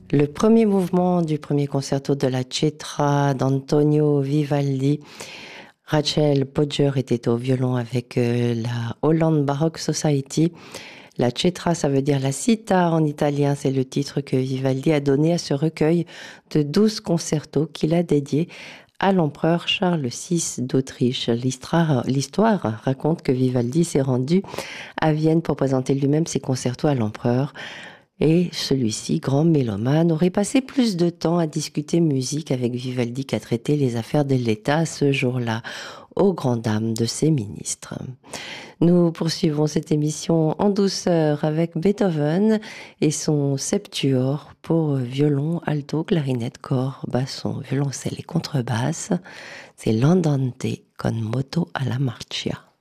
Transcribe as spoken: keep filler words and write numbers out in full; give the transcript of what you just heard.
Le premier mouvement du premier concerto de la Cetra d'Antonio Vivaldi. Rachel Podger était au violon avec euh, la Holland Baroque Society. La Cetra, ça veut dire la cithare en italien. C'est le titre que Vivaldi a donné à ce recueil de douze concertos qu'il a dédiés à l'empereur Charles six d'Autriche. L'histoire, l'histoire raconte que Vivaldi s'est rendu à Vienne pour présenter lui-même ses concertos à l'empereur. Et celui-ci, grand mélomane, aurait passé plus de temps à discuter musique avec Vivaldi qu'à traiter les affaires de l'État ce jour-là, aux grandes dames de ses ministres. Nous poursuivons cette émission en douceur avec Beethoven et son septuor pour violon, alto, clarinette, cor, basson, violoncelle et contrebasse. C'est l'Andante con moto alla marcia.